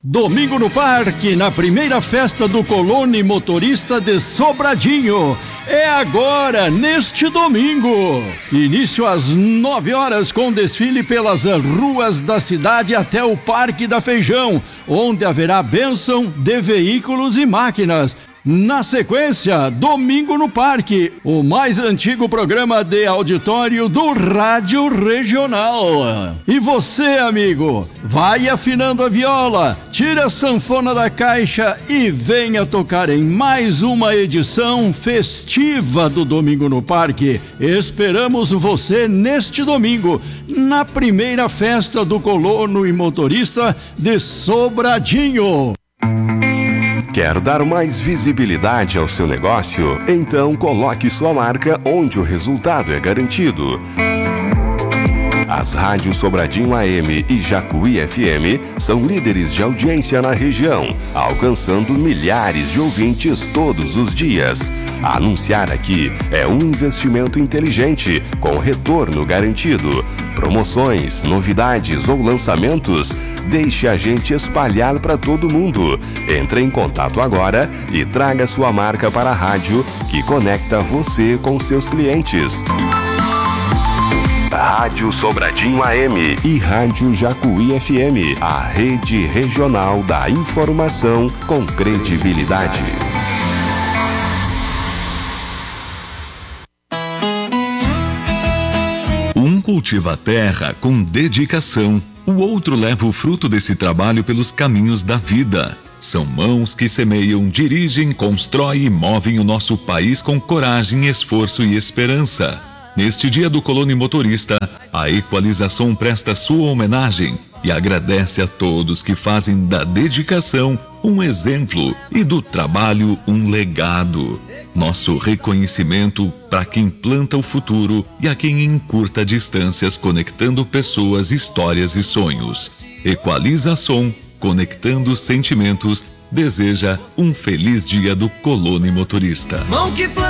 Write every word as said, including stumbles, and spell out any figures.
Domingo no Parque, na primeira festa do Colônia Motorista de Sobradinho. É agora, neste domingo. Início às nove horas com desfile pelas ruas da cidade até o Parque da Feijão, onde haverá bênção de veículos e máquinas. Na sequência, Domingo no Parque, o mais antigo programa de auditório do Rádio Regional. E você, amigo, vai afinando a viola, tira a sanfona da caixa e venha tocar em mais uma edição festiva do Domingo no Parque. Esperamos você neste domingo, na primeira festa do colono e motorista de Sobradinho. Quer dar mais visibilidade ao seu negócio? Então coloque sua marca onde o resultado é garantido. As rádios Sobradinho A M e Jacuí F M são líderes de audiência na região, alcançando milhares de ouvintes todos os dias. Anunciar aqui é um investimento inteligente, com retorno garantido. Promoções, novidades ou lançamentos, deixe a gente espalhar para todo mundo. Entre em contato agora e traga sua marca para a rádio que conecta você com seus clientes. Rádio Sobradinho A M e Rádio Jacuí F M, a rede regional da informação com credibilidade. Um cultiva a terra com dedicação, o outro leva o fruto desse trabalho pelos caminhos da vida. São mãos que semeiam, dirigem, constroem e movem o nosso país com coragem, esforço e esperança. Neste dia do colono motorista, a Equalização presta sua homenagem e agradece a todos que fazem da dedicação um exemplo e do trabalho um legado. Nosso reconhecimento para quem planta o futuro e a quem encurta distâncias conectando pessoas, histórias e sonhos. Equalização, conectando sentimentos, deseja um feliz dia do colono motorista.